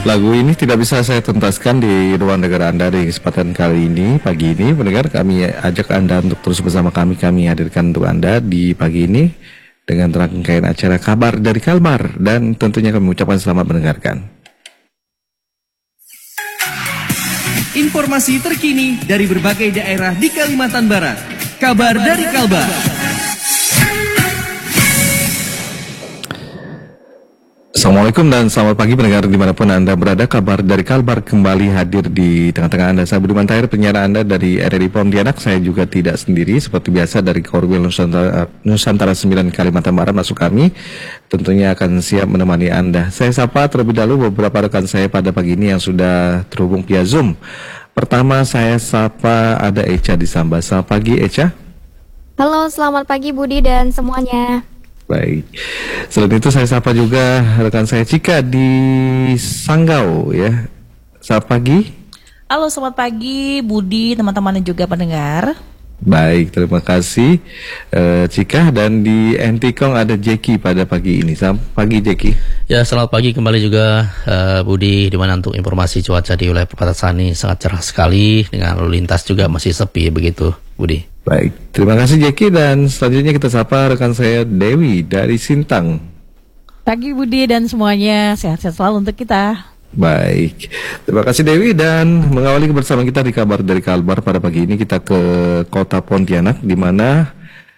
Lagu ini tidak bisa saya tuntaskan di ruang dengar Anda di kesempatan kali ini, pagi ini. Pendengar, kami ajak Anda untuk terus bersama kami. Kami hadirkan untuk Anda di pagi ini dengan rangkaian acara Kabar dari Kalbar. Dan tentunya kami ucapkan selamat mendengarkan. Informasi terkini dari berbagai daerah di Kalimantan Barat. Kabar dari Kalbar. Assalamualaikum dan selamat pagi pendengar dimanapun Anda berada. Kabar dari Kalbar kembali hadir di tengah-tengah Anda. Saya Budiman Tahir, penyiar Anda dari RRI Pontianak. Saya juga tidak sendiri, seperti biasa dari Korwil Nusantara 9 Kalimantan Barat masuk kami. Tentunya akan siap menemani Anda. Saya sapa terlebih dahulu beberapa rekan saya pada pagi ini yang sudah terhubung via Zoom. Pertama saya sapa ada Echa di Sambas. Selamat pagi Echa. Halo, selamat pagi Budi dan semuanya. Baik. Selain itu saya sapa juga rekan saya Cika di Sanggau ya. Selamat pagi. Halo, selamat pagi Budi, teman-teman dan juga pendengar. Baik, terima kasih Cika. Dan di Entikong ada Jeki pada pagi ini. Selamat pagi Jeki. Ya, selamat pagi kembali juga Budi, di mana untuk informasi cuaca di wilayah perbatasan ini sangat cerah sekali, dengan lalu lintas juga masih sepi begitu Budi. Baik, terima kasih Jeki. Dan selanjutnya kita sapa rekan saya Dewi dari Sintang. Pagi Budi dan semuanya, sehat-sehat selalu untuk kita. Baik, terima kasih Dewi. Dan mengawali kebersamaan kita di Kabar dari Kalbar pada pagi ini, kita ke kota Pontianak, di mana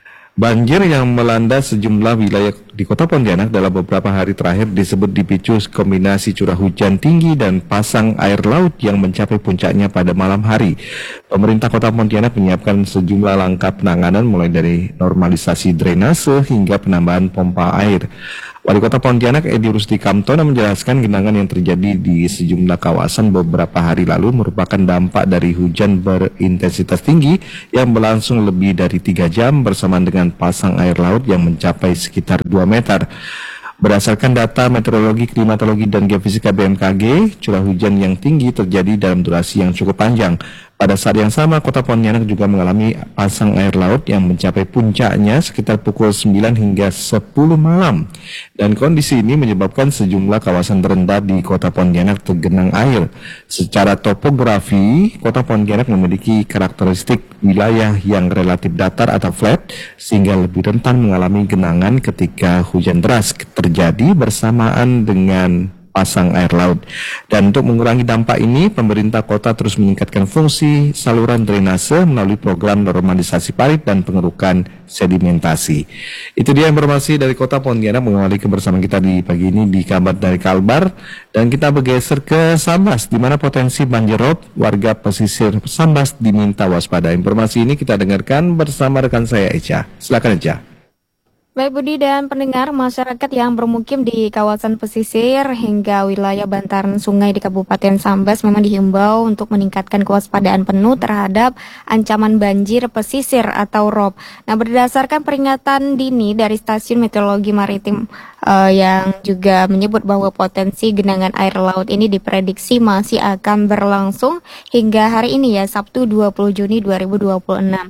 banjir yang melanda sejumlah wilayah di kota Pontianak dalam beberapa hari terakhir disebut dipicu kombinasi curah hujan tinggi dan pasang air laut yang mencapai puncaknya pada malam hari. Pemerintah kota Pontianak menyiapkan sejumlah langkah penanganan mulai dari normalisasi drainase hingga penambahan pompa air. Wali Kota Pontianak Edi Rusdi Kamtono menjelaskan genangan yang terjadi di sejumlah kawasan beberapa hari lalu merupakan dampak dari hujan berintensitas tinggi yang berlangsung lebih dari 3 jam bersamaan dengan pasang air laut yang mencapai sekitar 2 meter. Berdasarkan data meteorologi, klimatologi, dan geofisika BMKG, curah hujan yang tinggi terjadi dalam durasi yang cukup panjang. Pada saat yang sama, kota Pontianak juga mengalami pasang air laut yang mencapai puncaknya sekitar pukul 9 hingga 10 malam. Dan kondisi ini menyebabkan sejumlah kawasan terendah di kota Pontianak tergenang air. Secara topografi, kota Pontianak memiliki karakteristik wilayah yang relatif datar atau flat, sehingga lebih rentan mengalami genangan ketika hujan deras terjadi bersamaan dengan pasang air laut. Dan untuk mengurangi dampak ini, pemerintah kota terus meningkatkan fungsi saluran drainase melalui program normalisasi parit dan pengerukan sedimentasi. Itu dia informasi dari kota Pontianak mengawali kebersamaan kita di pagi ini di Kabar dari Kalbar. Dan kita bergeser ke Sambas, di mana potensi banjir rob, warga pesisir Sambas diminta waspada. Informasi ini kita dengarkan bersama rekan saya Echa. Silakan Echa. Baik Budi dan pendengar, masyarakat yang bermukim di kawasan pesisir hingga wilayah bantaran sungai di Kabupaten Sambas memang dihimbau untuk meningkatkan kewaspadaan penuh terhadap ancaman banjir pesisir atau rob. Nah, berdasarkan peringatan dini dari Stasiun Meteorologi Maritim yang juga menyebut bahwa potensi genangan air laut ini diprediksi masih akan berlangsung hingga hari ini ya, Sabtu 20 Juni 2026.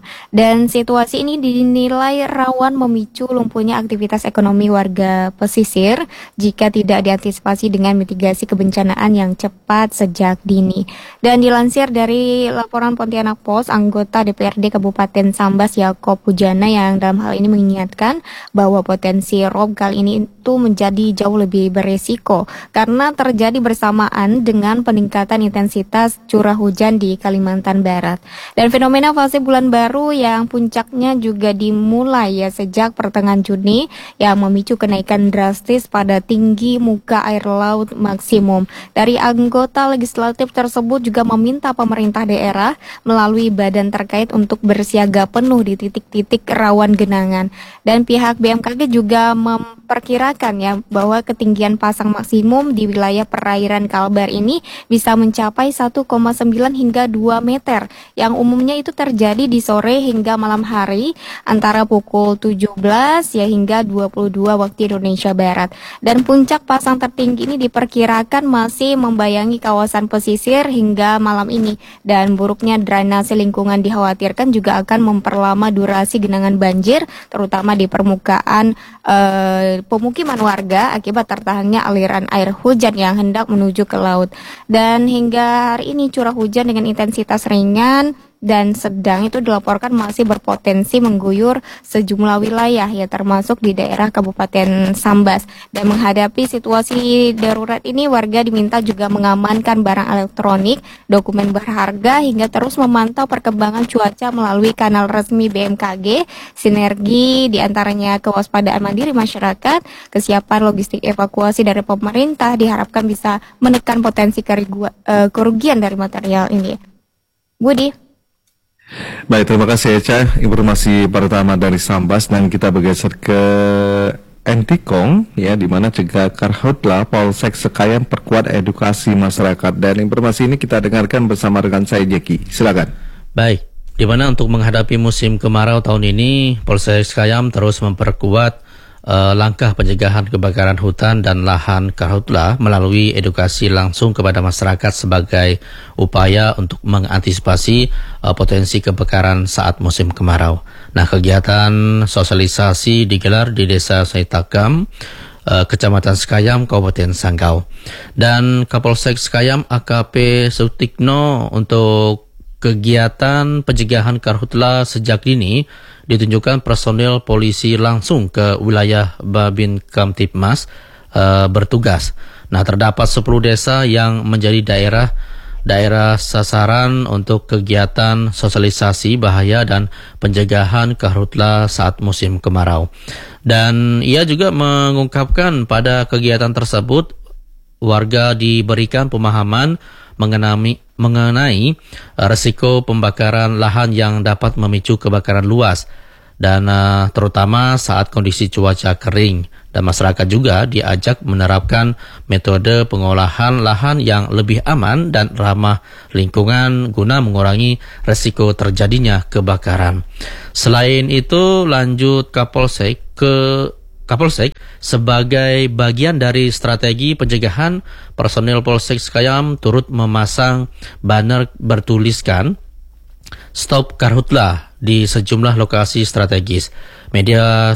Dan situasi ini dinilai rawan memicu lumpuhnya aktivitas ekonomi warga pesisir jika tidak diantisipasi dengan mitigasi kebencanaan yang cepat sejak dini. Dan dilansir dari laporan Pontianak Post, anggota DPRD Kabupaten Sambas Yakob Pujana yang dalam hal ini mengingatkan bahwa potensi rob kali ini itu menjadi jauh lebih beresiko karena terjadi bersamaan dengan peningkatan intensitas curah hujan di Kalimantan Barat. Dan fenomena fase bulan baru yang puncaknya juga dimulai ya sejak pertengahan Juni yang memicu kenaikan drastis pada tinggi muka air laut maksimum. Dari anggota legislatif tersebut juga meminta pemerintah daerah melalui badan terkait untuk bersiaga penuh di titik-titik rawan genangan. Dan pihak BMKG juga memperkirakan ya bahwa ketinggian pasang maksimum di wilayah perairan Kalbar ini bisa mencapai 1,9 hingga 2 meter yang umumnya itu terjadi di sore hingga malam hari antara pukul 17 ya hingga 22 waktu Indonesia Barat. Dan puncak pasang tertinggi ini diperkirakan masih membayangi kawasan pesisir hingga malam ini, dan buruknya drainase lingkungan dikhawatirkan juga akan memperlama durasi genangan banjir terutama di permukaan pemukiman pemukiman warga akibat tertahannya aliran air hujan yang hendak menuju ke laut. Dan hingga hari ini curah hujan dengan intensitas ringan dan sedang itu dilaporkan masih berpotensi mengguyur sejumlah wilayah ya, termasuk di daerah Kabupaten Sambas. Dan menghadapi situasi darurat ini, warga diminta juga mengamankan barang elektronik, dokumen berharga, hingga terus memantau perkembangan cuaca melalui kanal resmi BMKG. Sinergi diantaranya kewaspadaan mandiri masyarakat, kesiapan logistik evakuasi dari pemerintah diharapkan bisa menekan potensi kerugian dari material ini. Budi. Baik, terima kasih Eca. Informasi pertama dari Sambas, dan kita bergeser ke Entikong, ya, di mana juga Karhutla Polsek Sekayam perkuat edukasi masyarakat. Dan informasi ini kita dengarkan bersama rekan saya Jeki. Silakan. Baik, di mana untuk menghadapi musim kemarau tahun ini, Polsek Sekayam terus memperkuat langkah pencegahan kebakaran hutan dan lahan karhutla melalui edukasi langsung kepada masyarakat sebagai upaya untuk mengantisipasi potensi kebakaran saat musim kemarau. Nah, kegiatan sosialisasi digelar di Desa Saitakam, Kecamatan Sekayam, Kabupaten Sanggau. Dan Kapolsek Sekayam AKP Sutikno untuk kegiatan pencegahan karhutla sejak dini ditunjukkan personil polisi langsung ke wilayah Babin Kamtipmas bertugas. Nah, terdapat 10 desa yang menjadi daerah sasaran untuk kegiatan sosialisasi bahaya dan pencegahan karhutla saat musim kemarau. Dan ia juga mengungkapkan pada kegiatan tersebut warga diberikan pemahaman mengenai resiko pembakaran lahan yang dapat memicu kebakaran luas, dan terutama saat kondisi cuaca kering. Dan masyarakat juga diajak menerapkan metode pengolahan lahan yang lebih aman dan ramah lingkungan guna mengurangi resiko terjadinya kebakaran. Selain itu, lanjut Kapolsek sebagai bagian dari strategi pencegahan, personil Polsek Sekayam turut memasang banner bertuliskan Stop Karhutla di sejumlah lokasi strategis. Media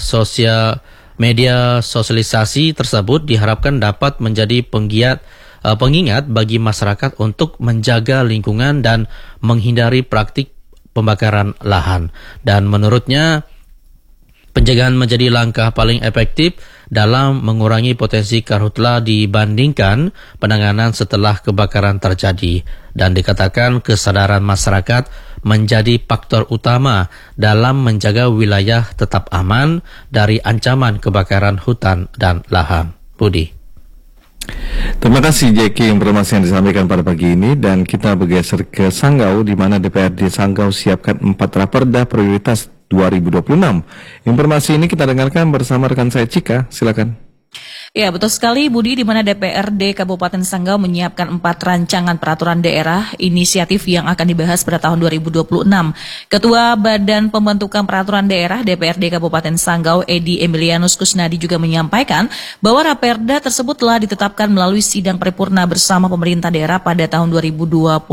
sosialisasi tersebut diharapkan dapat menjadi pengingat bagi masyarakat untuk menjaga lingkungan dan menghindari praktik pembakaran lahan. Dan menurutnya, pencegahan menjadi langkah paling efektif dalam mengurangi potensi karhutla dibandingkan penanganan setelah kebakaran terjadi. Dan dikatakan kesadaran masyarakat menjadi faktor utama dalam menjaga wilayah tetap aman dari ancaman kebakaran hutan dan lahan. Budi. Terima kasih Jeki informasi yang disampaikan pada pagi ini, dan kita bergeser ke Sanggau, di mana DPRD Sanggau siapkan 4 raperda prioritas 2026. Informasi ini kita dengarkan bersama rekan saya Cika. Silakan. Ya, betul sekali Budi, di mana DPRD Kabupaten Sanggau menyiapkan 4 rancangan peraturan daerah inisiatif yang akan dibahas pada tahun 2026. Ketua Badan Pembentukan Peraturan Daerah DPRD Kabupaten Sanggau, Edi Emilianus Kusnadi, juga menyampaikan bahwa raperda tersebut telah ditetapkan melalui sidang paripurna bersama pemerintah daerah pada tahun 2025.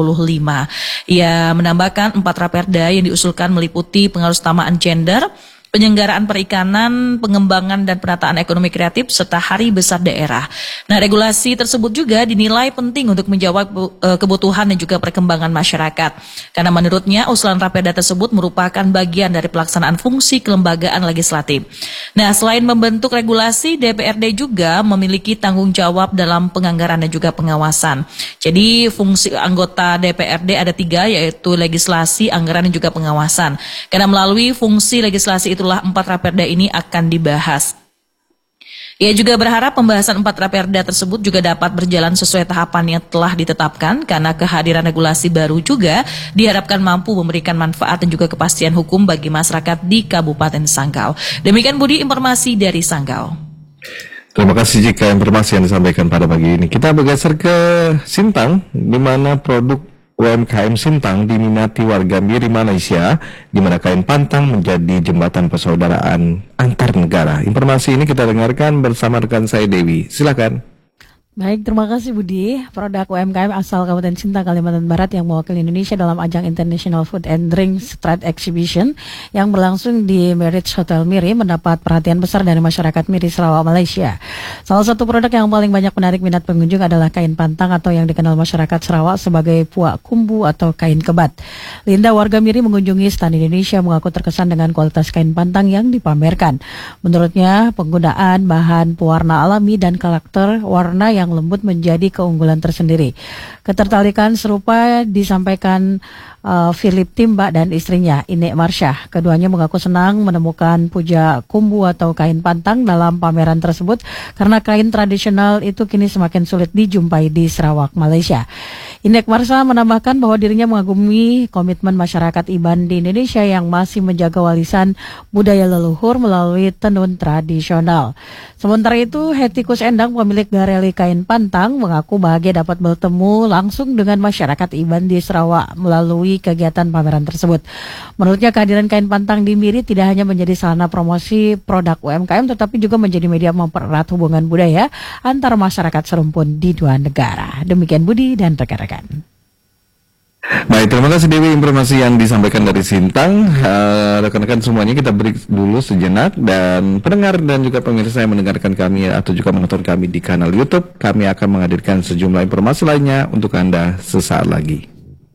Ia menambahkan 4 raperda yang diusulkan meliputi pengarusutamaan gender, penyelenggaraan perikanan, pengembangan dan penataan ekonomi kreatif, serta hari besar daerah. Nah, regulasi tersebut juga dinilai penting untuk menjawab kebutuhan dan juga perkembangan masyarakat. Karena menurutnya usulan raperda tersebut merupakan bagian dari pelaksanaan fungsi kelembagaan legislatif. Nah, selain membentuk regulasi, DPRD juga memiliki tanggung jawab dalam penganggaran dan juga pengawasan. Jadi fungsi anggota DPRD ada 3, yaitu legislasi, anggaran dan juga pengawasan. Karena melalui fungsi legislasi itulah 4 raperda ini akan dibahas. Ia juga berharap pembahasan 4 raperda tersebut juga dapat berjalan sesuai tahapan yang telah ditetapkan, karena kehadiran regulasi baru juga diharapkan mampu memberikan manfaat dan juga kepastian hukum bagi masyarakat di Kabupaten Sanggau. Demikian Budi, informasi dari Sanggau. Terima kasih Jika informasi yang disampaikan pada pagi ini. Kita bergeser ke Sintang, di mana produk UMKM Sintang diminati warga Miri Malaysia, di mana kain pantang menjadi jembatan persaudaraan antar negara. Informasi ini kita dengarkan bersama rekan saya Dewi. Silakan. Baik, terima kasih Budi. Produk UMKM asal Kabupaten Sintang, Kalimantan Barat yang mewakili Indonesia dalam ajang International Food and Drink Trade Exhibition yang berlangsung di Marriott Hotel Miri mendapat perhatian besar dari masyarakat Miri, Sarawak, Malaysia. Salah satu produk yang paling banyak menarik minat pengunjung adalah kain pantang atau yang dikenal masyarakat Sarawak sebagai puak kumbu atau kain kebat. Linda, warga Miri, mengunjungi stand Indonesia, mengaku terkesan dengan kualitas kain pantang yang dipamerkan. Menurutnya, penggunaan bahan pewarna alami dan karakter warna yang lembut menjadi keunggulan tersendiri. Ketertarikan serupa disampaikan Philip Timba dan istrinya Inek Marsyah. Keduanya mengaku senang menemukan puja kumbu atau kain pantang dalam pameran tersebut karena kain tradisional itu kini semakin sulit dijumpai di Sarawak, Malaysia. Inek Marsyah menambahkan bahwa dirinya mengagumi komitmen masyarakat Iban di Indonesia yang masih menjaga warisan budaya leluhur melalui tenun tradisional. Sementara itu, Hetikus Endang, pemilik Gareli Kain Pantang, mengaku bahagia dapat bertemu langsung dengan masyarakat Iban di Sarawak melalui kegiatan pameran tersebut. Menurutnya, kehadiran kain pantang di Miri tidak hanya menjadi sarana promosi produk UMKM, tetapi juga menjadi media mempererat hubungan budaya antar masyarakat serumpun di dua negara. Demikian Budi dan rekan-rekan. Baik, terima kasih Dewi informasi yang disampaikan dari Sintang. Rekan-rekan semuanya, kita break dulu sejenak, dan pendengar dan juga pemirsa yang mendengarkan kami atau juga menonton kami di kanal YouTube, kami akan menghadirkan sejumlah informasi lainnya untuk Anda sesaat lagi.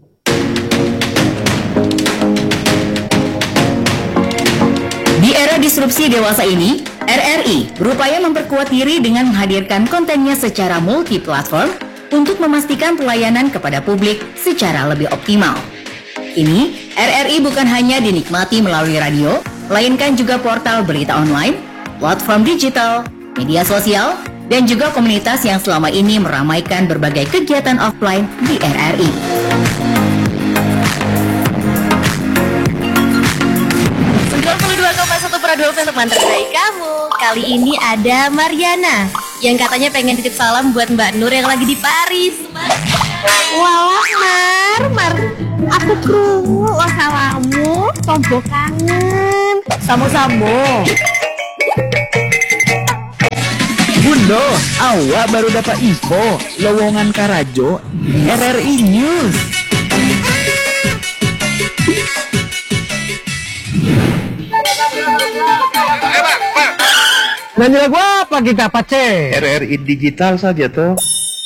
Di era disrupsi dewasa ini, RRI berupaya memperkuat diri dengan menghadirkan kontennya secara multi-platform untuk memastikan pelayanan kepada publik secara lebih optimal. Kini, RRI bukan hanya dinikmati melalui radio, melainkan juga portal berita online, platform digital, media sosial, dan juga komunitas yang selama ini meramaikan berbagai kegiatan offline di RRI. Untuk menterai kamu. Kali ini ada Mariana yang katanya pengen titip salam buat Mbak Nur yang lagi di Paris. Walah Mar, aku krungu wasalamu, tombo kangen. Samo-samo. Bundo, awak baru dapat info lowongan Karajo RRI News. Nyanyi lagu apa kita, Pace? RRI digital saja tuh.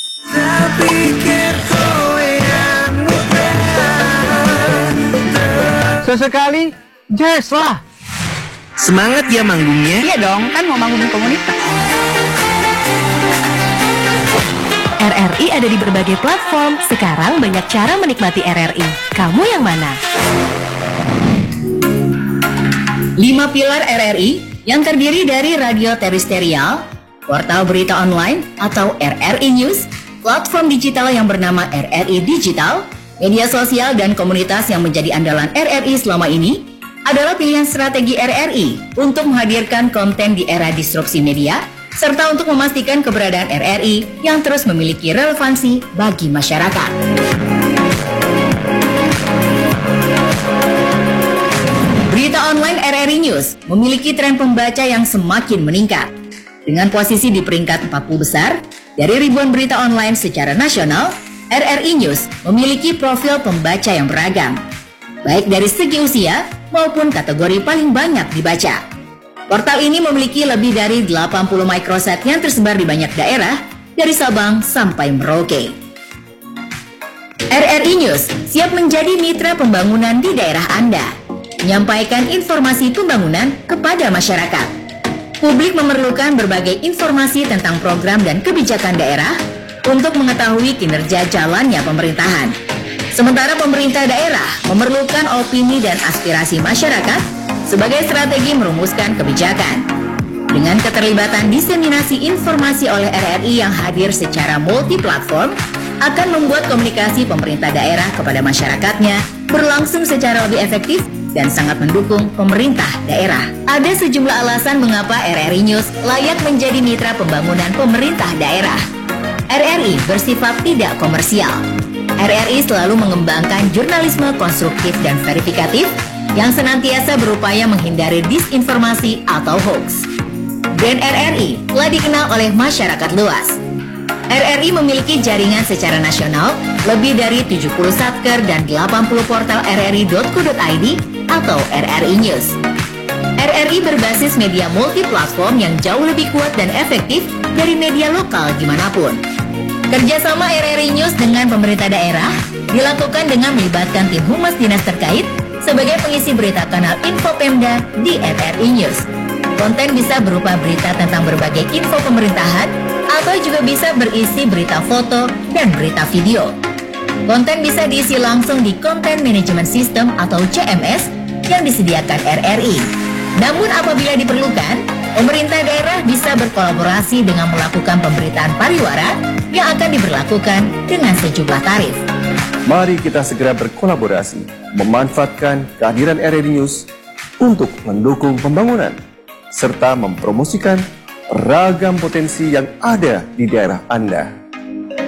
Sesekali jazz lah. Semangat ya manggungnya. Iya dong, kan mau manggung komunitas. RRI ada di berbagai platform. Sekarang banyak cara menikmati RRI. Kamu yang mana? 5 pilar RRI yang terdiri dari radio terestrial, portal berita online atau RRI News, platform digital yang bernama RRI Digital, media sosial dan komunitas yang menjadi andalan RRI selama ini adalah pilihan strategi RRI untuk menghadirkan konten di era disrupsi media serta untuk memastikan keberadaan RRI yang terus memiliki relevansi bagi masyarakat. Berita online RRI News memiliki tren pembaca yang semakin meningkat. Dengan posisi di peringkat 40 besar, dari ribuan berita online secara nasional, RRI News memiliki profil pembaca yang beragam, baik dari segi usia maupun kategori paling banyak dibaca. Portal ini memiliki lebih dari 80 microsite yang tersebar di banyak daerah, dari Sabang sampai Merauke. RRI News siap menjadi mitra pembangunan di daerah Anda, menyampaikan informasi pembangunan kepada masyarakat. Publik memerlukan berbagai informasi tentang program dan kebijakan daerah untuk mengetahui kinerja jalannya pemerintahan. Sementara pemerintah daerah memerlukan opini dan aspirasi masyarakat sebagai strategi merumuskan kebijakan. Dengan keterlibatan diseminasi informasi oleh RRI yang hadir secara multi-platform, akan membuat komunikasi pemerintah daerah kepada masyarakatnya berlangsung secara lebih efektif dan sangat mendukung pemerintah daerah. Ada sejumlah alasan mengapa RRI News layak menjadi mitra pembangunan pemerintah daerah. RRI bersifat tidak komersial. RRI selalu mengembangkan jurnalisme konstruktif dan verifikatif yang senantiasa berupaya menghindari disinformasi atau hoax. Brand RRI telah dikenal oleh masyarakat luas. RRI memiliki jaringan secara nasional, lebih dari 70 satker dan 80 portal rri.co.id atau RRI News. RRI berbasis media multiplatform yang jauh lebih kuat dan efektif dari media lokal dimanapun. Kerjasama RRI News dengan pemerintah daerah dilakukan dengan melibatkan tim humas dinas terkait sebagai pengisi berita kanal Info Pemda di RRI News. Konten bisa berupa berita tentang berbagai info pemerintahan atau juga bisa berisi berita foto dan berita video. Konten bisa diisi langsung di Content Management System atau CMS yang disediakan RRI. Namun apabila diperlukan, pemerintah daerah bisa berkolaborasi dengan melakukan pemberitaan pariwara yang akan diberlakukan dengan sejumlah tarif. Mari kita segera berkolaborasi, memanfaatkan kehadiran RRI News untuk mendukung pembangunan, serta mempromosikan ragam potensi yang ada di daerah Anda.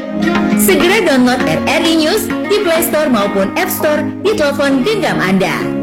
Segera download RRI News di Play Store maupun App Store di telepon genggam Anda.